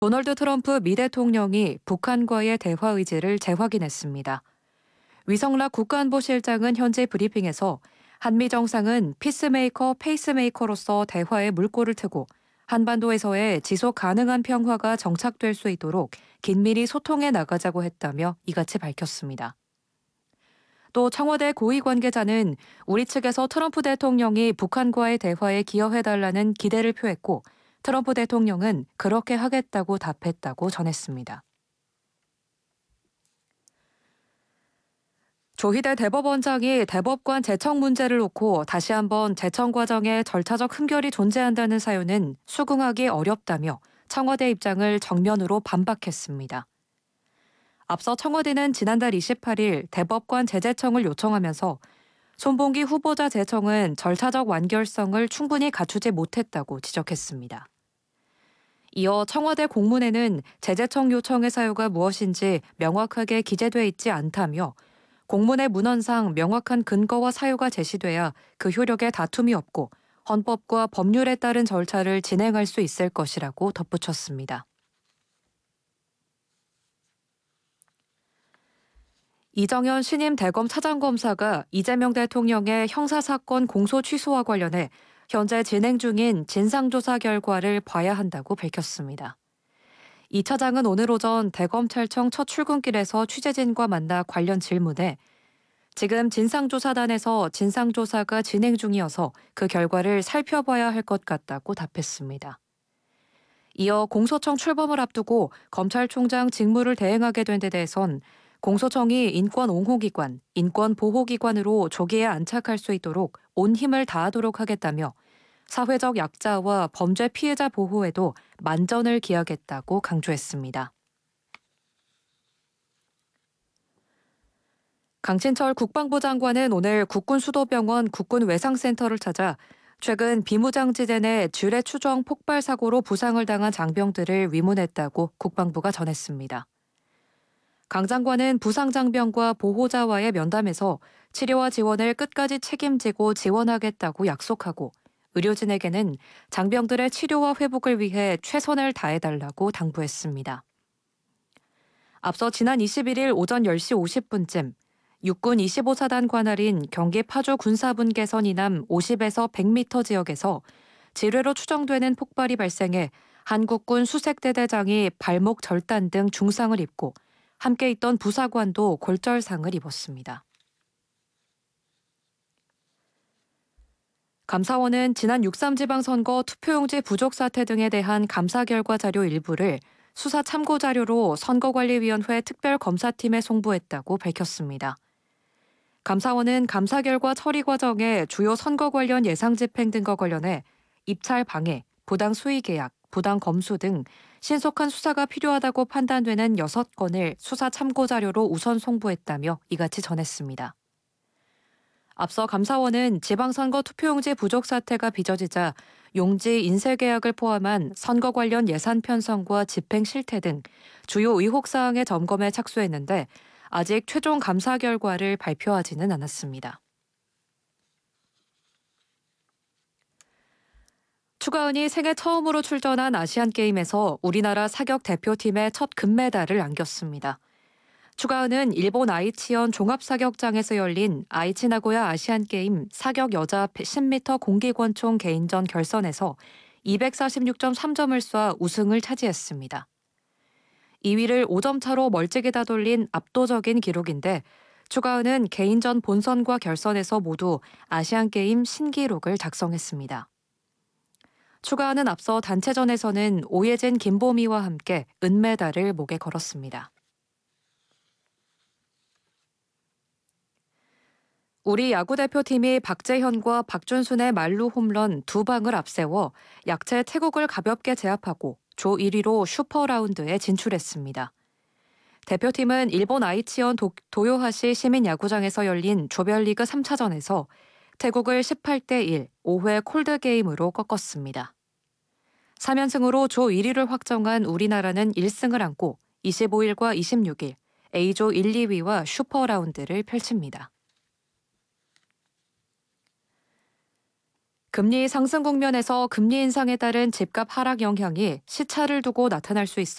도널드 트럼프 미 대통령이 북한과의 대화 의지를 재확인했습니다. 위성락 국가안보실장은 현재 브리핑에서 한미 정상은 피스메이커, 페이스메이커로서 대화에 물꼬를 트고 한반도에서의 지속 가능한 평화가 정착될 수 있도록 긴밀히 소통해 나가자고 했다며 이같이 밝혔습니다. 또 청와대 고위 관계자는 우리 측에서 트럼프 대통령이 북한과의 대화에 기여해달라는 기대를 표했고 트럼프 대통령은 그렇게 하겠다고 답했다고 전했습니다. 조희대 대법원장이 대법관 재청 문제를 놓고 다시 한번 재청 과정에 절차적 흠결이 존재한다는 사유는 수긍하기 어렵다며 청와대 입장을 정면으로 반박했습니다. 앞서 청와대는 지난달 28일 대법관 재재청을 요청하면서 손봉기 후보자 재청은 절차적 완결성을 충분히 갖추지 못했다고 지적했습니다. 이어 청와대 공문에는 재재청 요청의 사유가 무엇인지 명확하게 기재돼 있지 않다며 공문의 문헌상 명확한 근거와 사유가 제시돼야 그 효력에 다툼이 없고 헌법과 법률에 따른 절차를 진행할 수 있을 것이라고 덧붙였습니다. 이정현 신임 대검 차장검사가 이재명 대통령의 형사사건 공소 취소와 관련해 현재 진행 중인 진상조사 결과를 봐야 한다고 밝혔습니다. 이 차장은 오늘 오전 대검찰청 첫 출근길에서 취재진과 만나 관련 질문에 지금 진상조사단에서 진상조사가 진행 중이어서 그 결과를 살펴봐야 할 것 같다고 답했습니다. 이어 공소청 출범을 앞두고 검찰총장 직무를 대행하게 된 데 대해선 공소청이 인권옹호기관, 인권보호기관으로 조기에 안착할 수 있도록 온 힘을 다하도록 하겠다며 사회적 약자와 범죄 피해자 보호에도 만전을 기하겠다고 강조했습니다. 강진철 국방부 장관은 오늘 국군수도병원 국군외상센터를 찾아 최근 비무장지대 내 지뢰 추정 폭발 사고로 부상을 당한 장병들을 위문했다고 국방부가 전했습니다. 강 장관은 부상 장병과 보호자와의 면담에서 치료와 지원을 끝까지 책임지고 지원하겠다고 약속하고 의료진에게는 장병들의 치료와 회복을 위해 최선을 다해달라고 당부했습니다. 앞서 지난 21일 오전 10시 50분쯤 육군 25사단 관할인 경기 파주 군사분계선 이남 50에서 100m 지역에서 지뢰로 추정되는 폭발이 발생해 한국군 수색대대장이 발목 절단 등 중상을 입고 함께 있던 부사관도 골절상을 입었습니다. 감사원은 지난 6.3 지방선거 투표용지 부족 사태 등에 대한 감사 결과 자료 일부를 수사 참고 자료로 선거관리위원회 특별검사팀에 송부했다고 밝혔습니다. 감사원은 감사 결과 처리 과정에 주요 선거 관련 예상 집행 등과 관련해 입찰 방해, 부당 수의 계약, 부당 검수 등 신속한 수사가 필요하다고 판단되는 6건을 수사 참고 자료로 우선 송부했다며 이같이 전했습니다. 앞서 감사원은 지방선거 투표용지 부족 사태가 빚어지자 용지 인쇄 계약을 포함한 선거 관련 예산 편성과 집행 실태 등 주요 의혹 사항의 점검에 착수했는데 아직 최종 감사 결과를 발표하지는 않았습니다. 추가은이 생애 처음으로 출전한 아시안게임에서 우리나라 사격 대표팀의 첫 금메달을 안겼습니다. 추가은은 일본 아이치현 종합사격장에서 열린 아이치 나고야 아시안게임 사격 여자 10m 공기권총 개인전 결선에서 246.3점을 쏴 우승을 차지했습니다. 2위를 5점 차로 멀찍이 다돌린 압도적인 기록인데 추가은은 개인전 본선과 결선에서 모두 아시안게임 신기록을 작성했습니다. 추가은은 앞서 단체전에서는 오예진 김보미와 함께 은메달을 목에 걸었습니다. 우리 야구대표팀이 박재현과 박준순의 만루 홈런 2방을 앞세워 약체 태국을 가볍게 제압하고 조 1위로 슈퍼라운드에 진출했습니다. 대표팀은 일본 아이치현 도요하시 시민야구장에서 열린 조별리그 3차전에서 태국을 18대1 5회 콜드게임으로 꺾었습니다. 3연승으로 조 1위를 확정한 우리나라는 1승을 안고 25일과 26일 A조 1, 2위와 슈퍼라운드를 펼칩니다. 금리 상승 국면에서 금리 인상에 따른 집값 하락 영향이 시차를 두고 나타날 수 있어